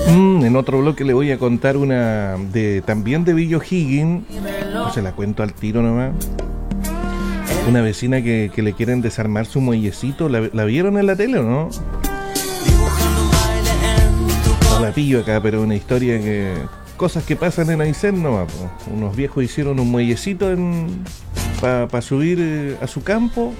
En otro bloque le voy a contar una de también de Villa O'Higgins. No se la cuento al tiro nomás. Una vecina que le quieren desarmar su muellecito. ¿La vieron en la tele o no? No la pillo acá, pero una historia que... Cosas que pasan en Aysén nomás. Unos viejos hicieron un muellecito para subir a su campo.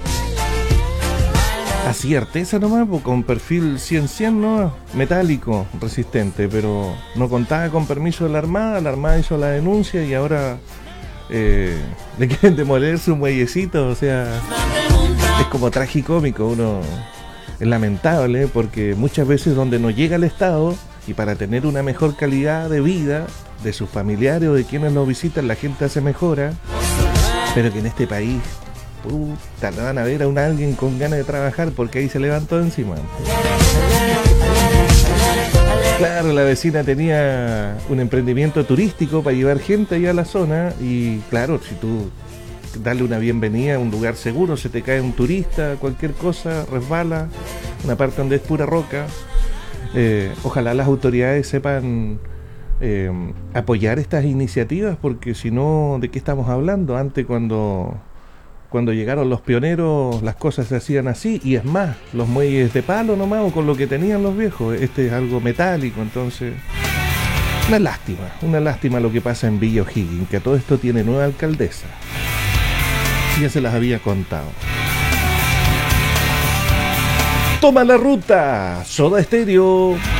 Así artesa nomás, con perfil 100-100, ¿no? Metálico, resistente, pero no contaba con permiso de la Armada hizo la denuncia y ahora le quieren demoler su muellecito, o sea, es como tragicómico, uno es lamentable porque muchas veces donde no llega el Estado y para tener una mejor calidad de vida de sus familiares o de quienes nos visitan, la gente hace mejora, pero que en este país puta, no van a ver a alguien con ganas de trabajar porque ahí se levantó encima. Claro, la vecina tenía un emprendimiento turístico para llevar gente allá a la zona y claro, si tú darle una bienvenida a un lugar seguro, se te cae un turista, cualquier cosa, resbala, una parte donde es pura roca. Ojalá las autoridades sepan apoyar estas iniciativas porque si no, ¿de qué estamos hablando? Antes cuando llegaron los pioneros las cosas se hacían así y es más, los muelles de palo nomás o con lo que tenían los viejos, este es algo metálico, entonces una lástima lo que pasa en Villa O'Higgins, que a todo esto tiene nueva alcaldesa, ya se las había contado. Toma la ruta, Soda Stereo.